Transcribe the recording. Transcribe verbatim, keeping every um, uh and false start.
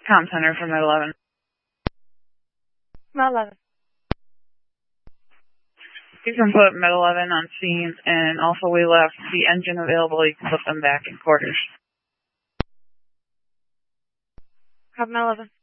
Comm Center for Med eleven. Med eleven. You can put Med eleven on scene, and also we left the engine available. You can put them back in quarters. Have Med eleven.